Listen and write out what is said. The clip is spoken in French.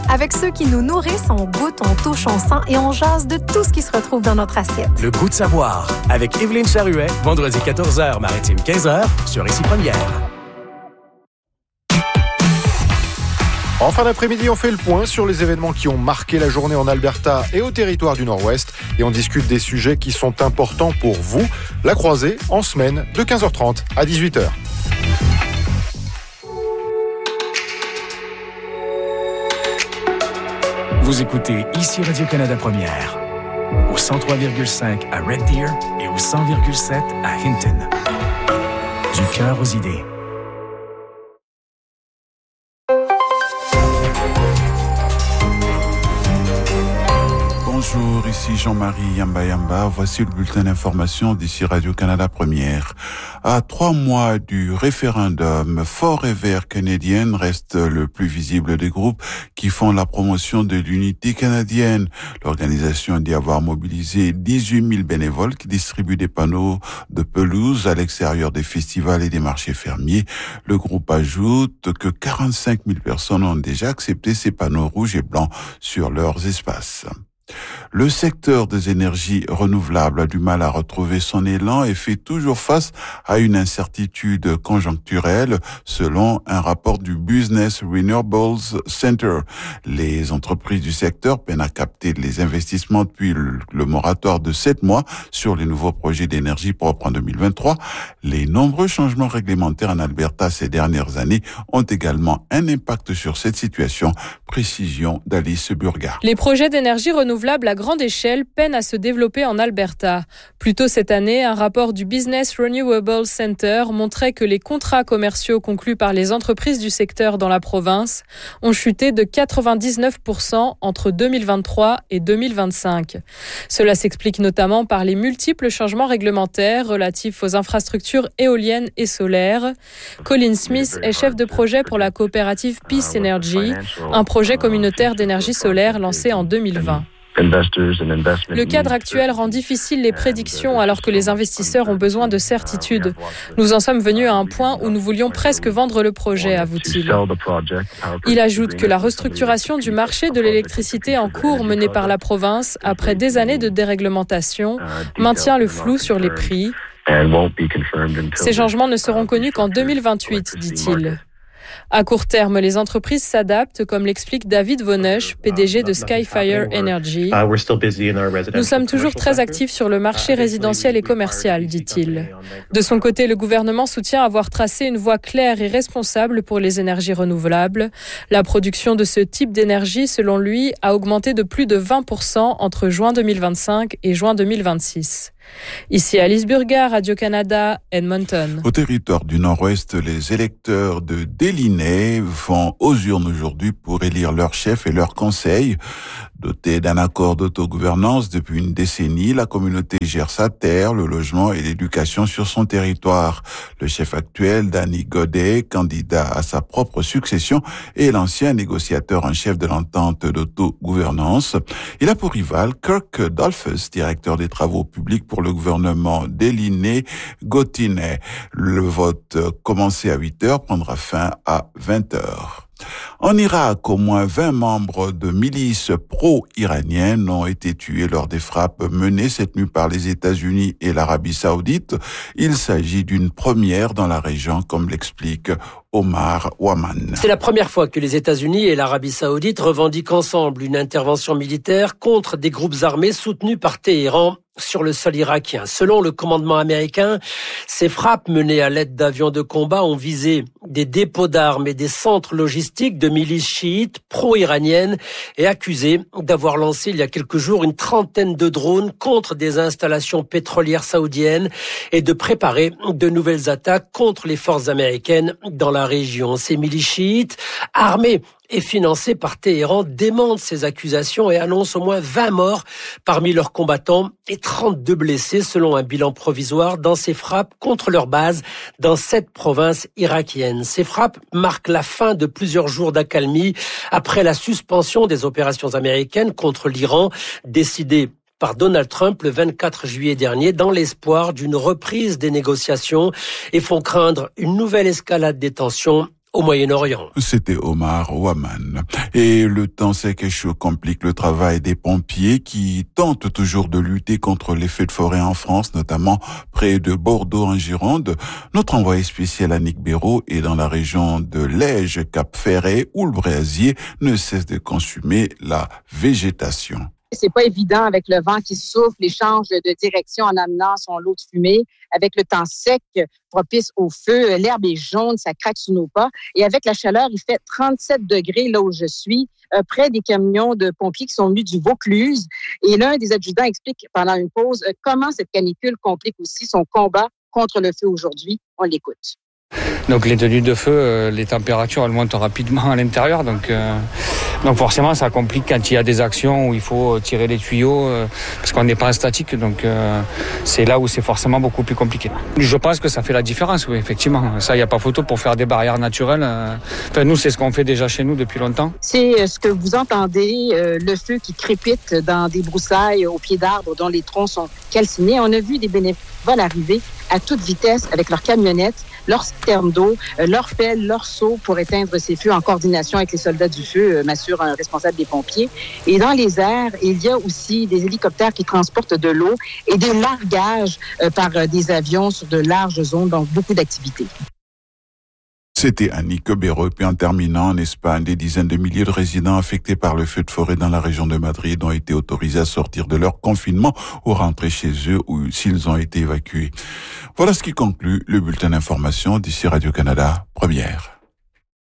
Avec ceux qui nous nourrissent, on goûte, on touche, on sent et on jase de tout ce qui se retrouve dans notre assiette. Le goût de savoir, avec Evelyne Charuet, vendredi 14h, maritime 15h, sur Ici Première. En fin d'après-midi, on fait le point sur les événements qui ont marqué la journée en Alberta et au territoire du Nord-Ouest. Et on discute des sujets qui sont importants pour vous. La croisée, en semaine, de 15h30 à 18h. Vous écoutez Ici Radio-Canada Première, au 103,5 à Red Deer et au 100,7 à Hinton. Du cœur aux idées. Bonjour, ici Jean-Marie Yamba. Voici le bulletin d'information d'ici Radio-Canada Première. À 3 mois du référendum, Fort et Vert canadienne reste le plus visible des groupes qui font la promotion de l'unité canadienne. L'organisation dit avoir mobilisé 18 000 bénévoles qui distribuent des panneaux de pelouse à l'extérieur des festivals et des marchés fermiers. Le groupe ajoute que 45 000 personnes ont déjà accepté ces panneaux rouges et blancs sur leurs espaces. Le secteur des énergies renouvelables a du mal à retrouver son élan et fait toujours face à une incertitude conjoncturelle, selon un rapport du Business Renewables Center. Les entreprises du secteur peinent à capter les investissements depuis le moratoire de 7 mois sur les nouveaux projets d'énergie propre en 2023. Les nombreux changements réglementaires en Alberta ces dernières années ont également un impact sur cette situation. Précision d'Alice Burga. Les projets d'énergie renouvelable à grande échelle peinent à se développer en Alberta. Plus tôt cette année, un rapport du Business Renewables Center montrait que les contrats commerciaux conclus par les entreprises du secteur dans la province ont chuté de 99% entre 2023 et 2025. Cela s'explique notamment par les multiples changements réglementaires relatifs aux infrastructures éoliennes et solaires. Colin Smith est chef de projet pour la coopérative Peace Energy, un projet communautaire d'énergie solaire lancé en 2020. Le cadre actuel rend difficile les prédictions alors que les investisseurs ont besoin de certitudes. Nous en sommes venus à un point où nous voulions presque vendre le projet, avoue-t-il. Il ajoute que la restructuration du marché de l'électricité en cours menée par la province après des années de déréglementation maintient le flou sur les prix. Ces changements ne seront connus qu'en 2028, dit-il. À court terme, les entreprises s'adaptent, comme l'explique David Vonnesch, PDG de Skyfire Energy. Nous sommes toujours très actifs sur le marché résidentiel et commercial, dit-il. De son côté, le gouvernement soutient avoir tracé une voie claire et responsable pour les énergies renouvelables. La production de ce type d'énergie, selon lui, a augmenté de plus de 20% entre juin 2025 et juin 2026. Ici Alice Burga, Radio-Canada, Edmonton. Au territoire du Nord-Ouest, les électeurs de Delaunay vont aux urnes aujourd'hui pour élire leur chef et leur conseil. Dotée d'un accord d'autogouvernance depuis une décennie, la communauté gère sa terre, le logement et l'éducation sur son territoire. Le chef actuel, Danny Godet, candidat à sa propre succession, est l'ancien négociateur en chef de l'entente d'autogouvernance. Il a pour rival Kirk Dolphus, directeur des travaux publics pour le gouvernement Delaunay-Gatineau. Le vote commencé à 8h prendra fin à 20h. En Irak, au moins 20 membres de milices pro-iraniennes ont été tués lors des frappes menées cette nuit par les États-Unis et l'Arabie Saoudite. Il s'agit d'une première dans la région, comme l'explique Omar Waman. C'est la première fois que les États-Unis et l'Arabie Saoudite revendiquent ensemble une intervention militaire contre des groupes armés soutenus par Téhéran sur le sol irakien. Selon le commandement américain, ces frappes menées à l'aide d'avions de combat ont visé des dépôts d'armes et des centres logistiques de milices chiites pro-iraniennes et accusé d'avoir lancé il y a quelques jours une trentaine de drones contre des installations pétrolières saoudiennes et de préparer de nouvelles attaques contre les forces américaines dans la région. Ces milices chiites, armées et financées par Téhéran, démentent ces accusations et annoncent au moins 20 morts parmi leurs combattants et 32 blessés selon un bilan provisoire dans ces frappes contre leur base dans 7 provinces irakiennes. Ces frappes marquent la fin de plusieurs jours d'accalmie après la suspension des opérations américaines contre l'Iran décidée par Donald Trump le 24 juillet dernier dans l'espoir d'une reprise des négociations et font craindre une nouvelle escalade des tensions au Moyen-Orient. C'était Omar Ouaman. Et le temps sec et chaud complique le travail des pompiers qui tentent toujours de lutter contre les feux de forêt en France, notamment près de Bordeaux en Gironde. Notre envoyé spécial Annick Béraud est dans la région de Lège, Cap-Ferret, où le brasier ne cesse de consumer la végétation. C'est pas évident avec le vent qui souffle, il change de direction en amenant son lot de fumée. Avec le temps sec propice au feu, l'herbe est jaune, ça craque sous nos pas. Et avec la chaleur, il fait 37 degrés là où je suis, près des camions de pompiers qui sont venus du Vaucluse. Et l'un des adjudants explique pendant une pause comment cette canicule complique aussi son combat contre le feu aujourd'hui. On l'écoute. Donc les tenues de feu, les températures elles montent rapidement à l'intérieur, donc forcément ça complique quand il y a des actions où il faut tirer les tuyaux parce qu'on n'est pas en statique, donc c'est là où c'est forcément beaucoup plus compliqué. Je pense que ça fait la différence, oui, effectivement. Ça, il n'y a pas photo pour faire des barrières naturelles. Enfin, nous, c'est ce qu'on fait déjà chez nous depuis longtemps. C'est ce que vous entendez, le feu qui crépite dans des broussailles au pied d'arbres dont les troncs sont calcinés. On a vu des bénévoles arriver à toute vitesse avec leurs camionnettes, leurs citernes d'eau, leurs pelles, leurs seaux pour éteindre ces feux en coordination avec les soldats du feu, m'assure un responsable des pompiers. Et dans les airs, il y a aussi des hélicoptères qui transportent de l'eau et des largages par des avions sur de larges zones, donc beaucoup d'activités. C'était Annick Béraud. Puis en terminant, en Espagne, des dizaines de milliers de résidents affectés par le feu de forêt dans la région de Madrid ont été autorisés à sortir de leur confinement ou rentrer chez eux ou s'ils ont été évacués. Voilà ce qui conclut le bulletin d'information d'ici Radio-Canada Première.